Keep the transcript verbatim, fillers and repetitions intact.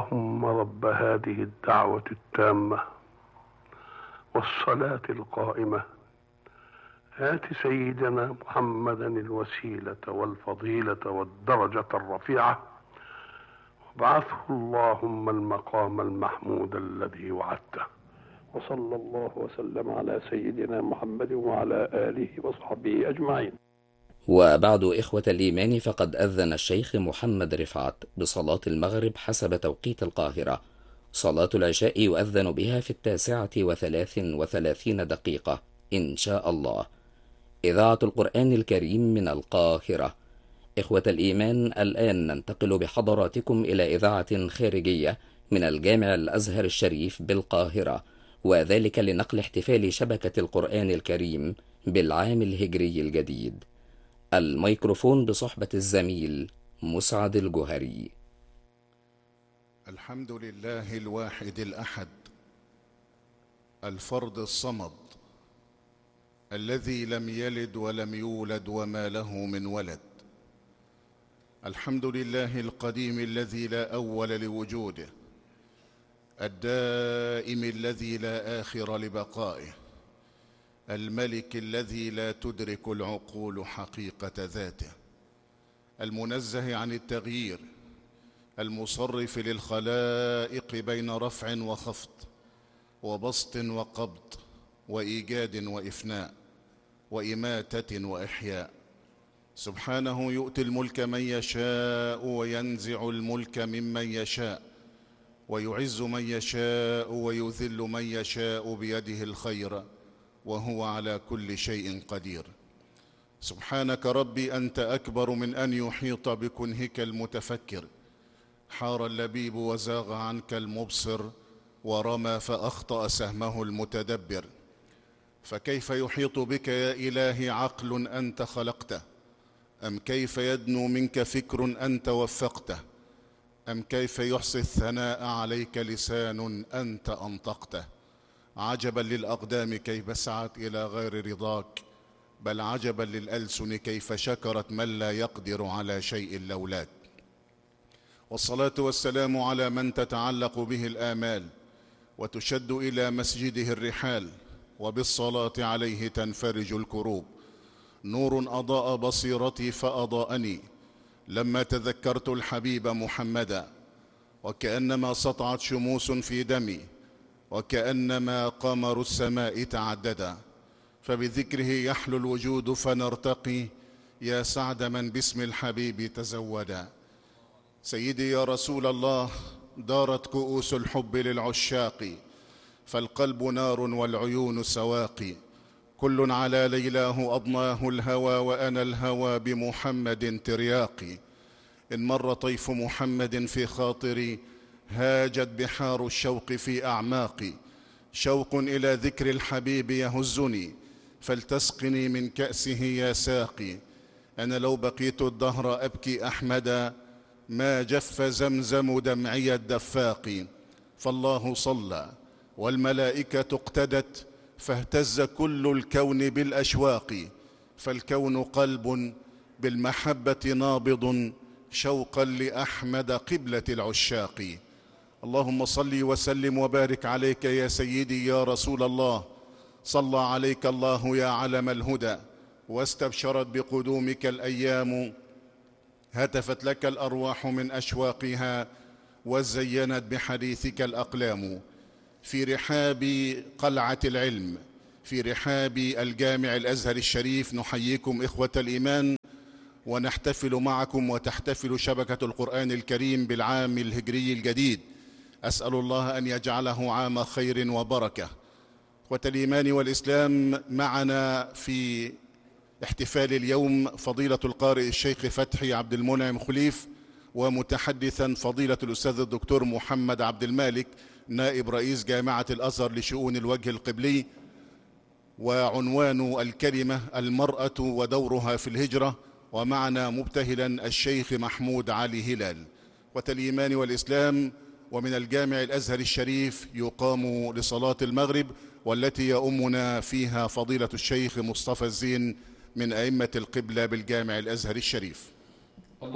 اللهم رب هذه الدعوة التامة والصلاة القائمة آت سيدنا محمدا الوسيلة والفضيلة والدرجة الرفيعة وابعثه اللهم المقام المحمود الذي وعدته. وصلى الله وسلم على سيدنا محمد وعلى آله وصحبه أجمعين. وبعد إخوة الإيمان، فقد أذن الشيخ محمد رفعت بصلاة المغرب حسب توقيت القاهرة. صلاة العشاء يؤذن بها في التاسعة وثلاث وثلاثين دقيقة إن شاء الله. إذاعة القرآن الكريم من القاهرة. إخوة الإيمان، الآن ننتقل بحضراتكم إلى إذاعة خارجية من الجامع الأزهر الشريف بالقاهرة، وذلك لنقل احتفال شبكة القرآن الكريم بالعام الهجري الجديد. الميكروفون بصحبة الزميل مسعد الجوهري. الحمد لله الواحد الأحد الفرد الصمد الذي لم يلد ولم يولد وما له من ولد. الحمد لله القديم الذي لا أول لوجوده، الدائم الذي لا آخر لبقائه، الملك الذي لا تدرك العقول حقيقة ذاته، المنزه عن التغيير، المصرف للخلائق بين رفع وخفض وبسط وقبض وإيجاد وإفناء وإماتة وإحياء. سبحانه يؤتي الملك من يشاء وينزع الملك ممن يشاء ويعز من يشاء ويذل من يشاء بيده الخير وهو على كل شيء قدير. سبحانك ربي أنت أكبر من أن يحيط بكنهك المتفكر. حار اللبيب وزاغ عنك المبصر ورمى فأخطأ سهمه المتدبر. فكيف يحيط بك يا إلهي عقل أنت خلقته؟ أم كيف يدنو منك فكر أنت وفقته؟ أم كيف يحصي الثناء عليك لسان أنت أنطقته؟ عجبا للأقدام كيف سعت إلى غير رضاك، بل عجبا للألسن كيف شكرت من لا يقدر على شيء لولاك. والصلاة والسلام على من تتعلق به الآمال وتشد إلى مسجده الرحال، وبالصلاة عليه تنفرج الكروب. نور أضاء بصيرتي فأضاءني لما تذكرت الحبيب محمدا، وكأنما سطعت شموس في دمي، وكأنما قمر السماء تعددا. فبذكره يحلو الوجود فنرتقي، يا سعد من باسم الحبيب تزودا. سيدي يا رسول الله، دارت كؤوس الحب للعشاق، فالقلب نار والعيون سواقي. كل على ليلاه أضناه الهوى، وأنا الهوى بمحمد ترياقي. إن مر طيف محمد في خاطري، هاجت بحار الشوق في أعماقي. شوق إلى ذكر الحبيب يهزني، فلتسقني من كأسه يا ساقي. أنا لو بقيت الدهر أبكي أحمدا، ما جف زمزم دمعي الدفاق. فالله صلى والملائكة اقتدت، فاهتز كل الكون بالأشواق. فالكون قلب بالمحبة نابض، شوقا لأحمد قبلة العشاق. اللهم صل وسلم وبارك عليك يا سيدي يا رسول الله. صلى عليك الله يا علم الهدى، واستبشرت بقدومك الأيام. هتفت لك الأرواح من أشواقها، وزينت بحديثك الأقلام. في رحاب قلعة العلم، في رحاب الجامع الأزهر الشريف، نحييكم إخوة الإيمان ونحتفل معكم وتحتفل شبكة القرآن الكريم بالعام الهجري الجديد. أسأل الله أن يجعله عام خير وبركة. إخوة الإيمان والإسلام، معنا في احتفال اليوم فضيلة القارئ الشيخ فتحي عبد المنعم خليف، ومتحدثا فضيلة الأستاذ الدكتور محمد عبد المالك نائب رئيس جامعة الأزهر لشؤون الوجه القبلي. وعنوان الكلمة المرأة ودورها في الهجرة، ومعنا مبتهلا الشيخ محمود علي هلال. والإيمان والإسلام، ومن الجامع الأزهر الشريف يقام لصلاة المغرب، والتي يؤمنا فيها فضيلة الشيخ مصطفى الزين من أئمة القبلة بالجامع الأزهر الشريف.